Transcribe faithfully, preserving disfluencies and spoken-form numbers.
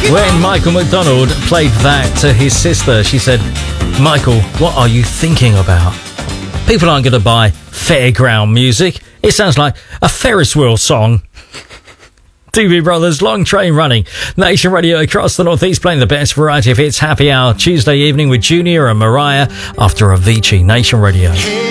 When Michael McDonald played that to his sister, she said, "Michael, what are you thinking about? People aren't going to buy fairground music. It sounds like a Ferris wheel song." Doobie Brothers, Long Train Running. Nation Radio across the Northeast, playing the best variety of hits. Happy Hour Tuesday evening with Junior and Mariah after Avicii. Nation Radio.